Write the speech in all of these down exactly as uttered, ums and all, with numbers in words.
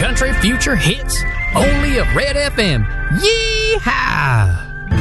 country future hits, only at Red F M. Yeehaw!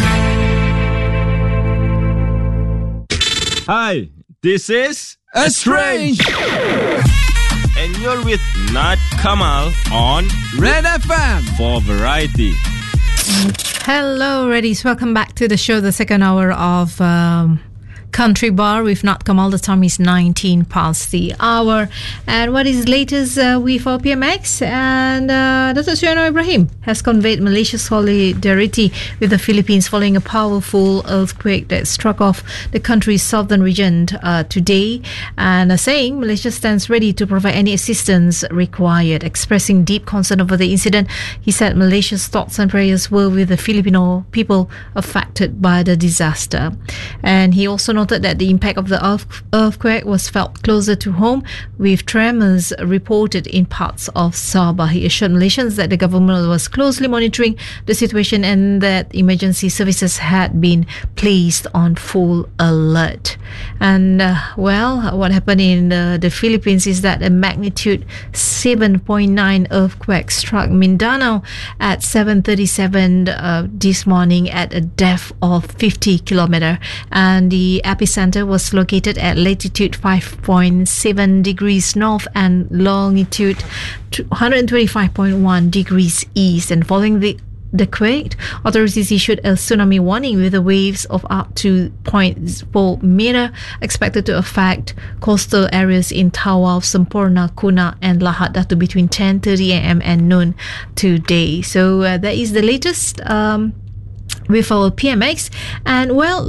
Hi, this is Estrange, and you're with Nat Kamal on Red F M for variety. Hello, Reddies. Welcome back to the show, the second hour of um, Country Bar with Nat Kamal. The time is nineteen past the hour. And what is latest uh, with O P M X? And uh, Datuk Seri Anwar Ibrahim has conveyed Malaysia's solidarity with the Philippines following a powerful earthquake that struck off the country's southern region uh, today, and uh, saying Malaysia stands ready to provide any assistance required. Expressing deep concern over the incident, he said Malaysia's thoughts and prayers were with the Filipino people affected by the disaster. And he also noted that the impact of the earth- earthquake was felt closer to home, with tremors reported in parts of Sabah. He assured Malaysians that the government was closely monitoring the situation and that emergency services had been placed on full alert. And uh, well, what happened in uh, the Philippines is that a magnitude seven point nine earthquake struck Mindanao at seven thirty-seven uh, this morning at a depth of fifty kilometers, and the epicenter was located at latitude five point seven degrees north and longitude one hundred twenty-five point one degrees east. And following the the quake, authorities issued a tsunami warning with the waves of up to zero point four meter expected to affect coastal areas in Tawau, Semporna, Kuna and Lahad Datu between ten thirty a.m. and noon today. So uh, that is the latest um, with our P M X. And well,